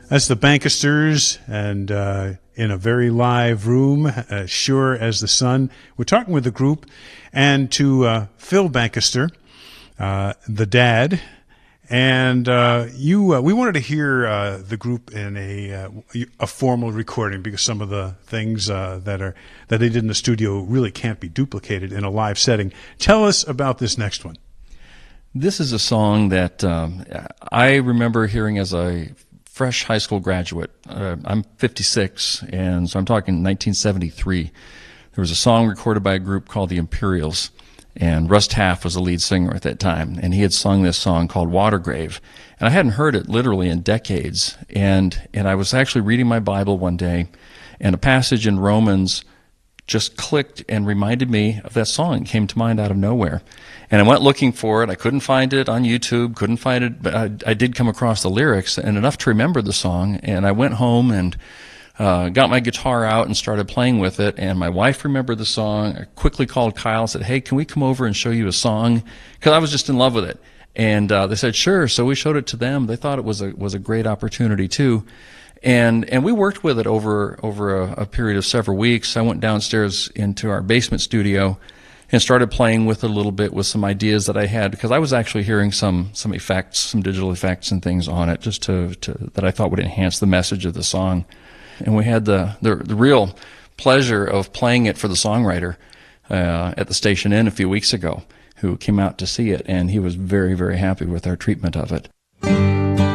That's the Bankisters, and in a very live room, sure as the sun. We're talking with the group, and to Phil Bankister, the dad, and we wanted to hear the group in a formal recording, because some of the things that they did in the studio really can't be duplicated in a live setting. Tell us about this next one. This is a song that I remember hearing as a fresh high school graduate. I'm 56, and so I'm talking 1973. There was a song recorded by a group called the Imperials, and Russ Taff was the lead singer at that time, and he had sung this song called Watergrave. And I hadn't heard it literally in decades, and I was actually reading my Bible one day, and a passage in Romans just clicked and reminded me of that song. It came to mind out of nowhere. And I went looking for it. I couldn't find it on YouTube, couldn't find it, but I did come across the lyrics and enough to remember the song. And I went home and got my guitar out and started playing with it. And my wife remembered the song. I quickly called Kyle and said, "Hey, can we come over and show you a song?" Because I was just in love with it. And they said, "Sure." So we showed it to them. They thought it was a great opportunity too. And we worked with it over a period of several weeks. I went downstairs into our basement studio and started playing with it a little bit with some ideas that I had, because I was actually hearing some effects, some digital effects and things on it, just that I thought would enhance the message of the song. And we had the real pleasure of playing it for the songwriter at the Station Inn a few weeks ago, who came out to see it, and he was very, very happy with our treatment of it.